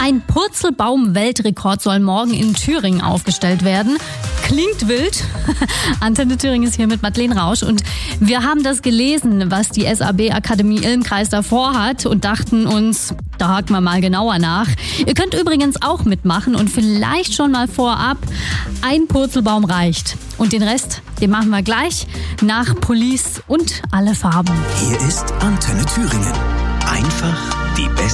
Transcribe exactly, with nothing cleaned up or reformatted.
Ein Purzelbaum-Weltrekord soll morgen in Thüringen aufgestellt werden. Klingt wild. Antenne Thüringen ist hier mit Madeleine Rausch und wir haben das gelesen, was die S A B-Akademie Ilmkreis davor hat und dachten uns, da haken wir mal genauer nach. Ihr könnt übrigens auch mitmachen und vielleicht schon mal vorab, ein Purzelbaum reicht. Und den Rest, den machen wir gleich nach Police und alle Farben. Hier ist Antenne Thüringen. Einfach die beste